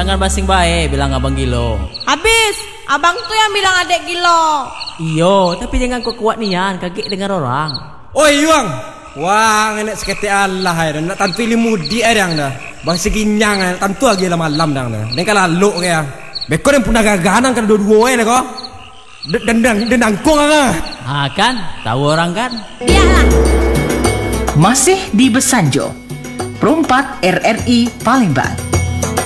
Jangan basing baik bilang abang gilo. Habis, abang tuh yang bilang adek gilo. Iyo, tapi jangan kuat nian, kaget dengar orang. Oi Yuang, wah enak sekete Allah ya, nak tantu mudi ayang dah. Bang seginyang tantu lagi lah malam dah. Dan kalau lalu kaya, bekor yang punah gaganang kan dua-dua ya kau. Dendangkung Ah kan, tahu orang kan? Iyalah. Masih di Besanjo, Perumpat RRI Palembang.